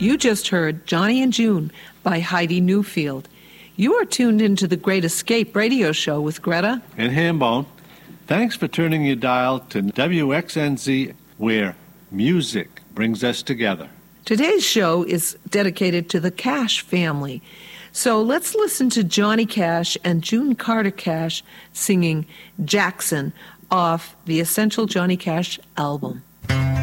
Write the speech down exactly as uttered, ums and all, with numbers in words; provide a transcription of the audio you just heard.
You just heard Johnny and June by Heidi Newfield. You are tuned into the Great Escape radio show with Greta and Hambone. Thanks for turning your dial to W X N Z, where music brings us together. Today's show is dedicated to the Cash family. So let's listen to Johnny Cash and June Carter Cash singing Jackson off the Essential Johnny Cash album.